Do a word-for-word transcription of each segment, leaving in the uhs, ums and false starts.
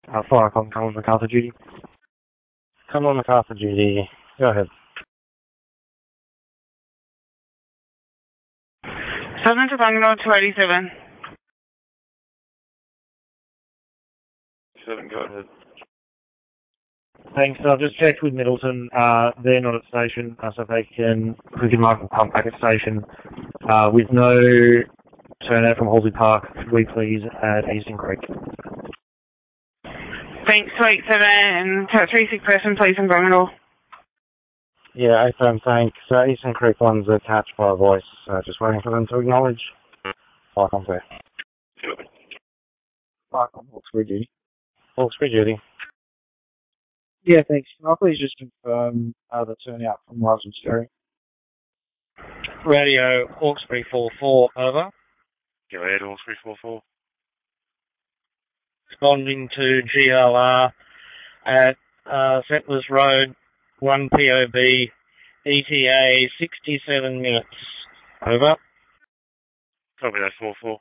Uh, Firecom, come on MacArthur duty. Come on MacArthur duty. Go ahead. seven to Bangalore, two eighty-seven. seven, go ahead. Thanks. I've just checked with Middleton. Uh, they're not at station, uh, so they can, we can mark the pump back at station. Uh, with no turnout from Halsey Park, we please at Eastern Creek. Thanks, two eighty-seven. three sick person, please, in Bangalore. Yeah, eight thanks. Uh, Eastern Creek one's attached by a voice. Uh, just waiting for them to acknowledge. Firecom's there. Firecom, Hawkesbury duty. Hawkesbury duty. Yeah, thanks. Can I please just confirm uh, the turnout from Roslyn Ferry? Radio, Hawkesbury four four, over. Go ahead, Hawkesbury four four. Responding to G L R at uh, Settlers Road, one P O B, E T A, sixty-seven minutes. Over. Copy that, four four.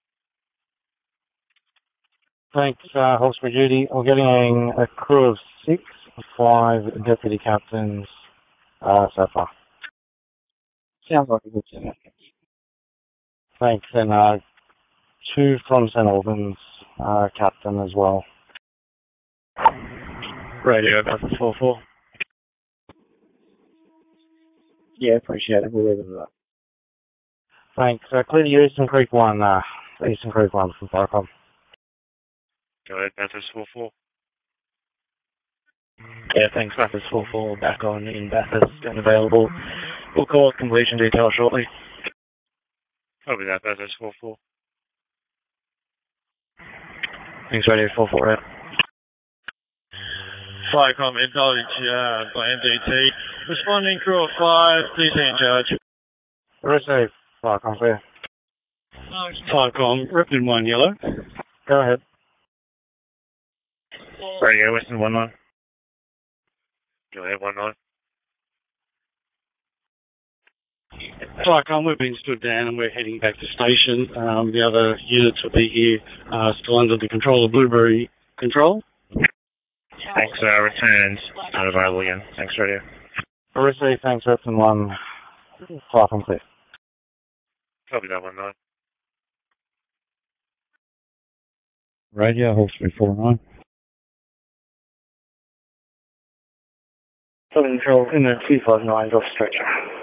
Thanks, uh, Hawkesbury duty. We're getting a crew of six, five deputy captains uh, so far. Sounds like a good turnout. Thanks, and uh, two from Saint Albans uh, captain as well. Radio, that's four four. Yeah, appreciate it. We'll leave it at that. Thanks. Uh, clear the Eastern Creek one, uh, Eastern Creek one from Firecom. Go ahead, Bathurst four four. Yeah, thanks, Bathurst four four, back on in Bathurst and available. We'll call it completion detail shortly. Copy that, Bathurst four four. Thanks, Radio four four out. Firecom, acknowledge uh, by N D T. Responding crew of five, please in charge. Receive. Firecom clear. Firecom, Ripon one yellow. Go ahead. Radio, Western one nine. Go ahead, one nine. Firecom, we've been stood down and we're heading back to station. Um, the other units will be here, uh, still under the control of Blueberry Control. Thanks, uh, returns. Not available again. Thanks, Radio. Receive, thanks, Repton one. Firecom clear. Copy that, one nine. Radio, Hawkesbury four nine. Control in the two five nine off stretcher.